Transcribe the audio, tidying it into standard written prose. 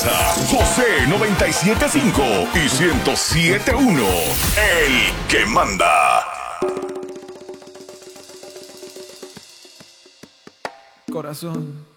casa. José 97.5 y 107.1. El que manda. Corazón,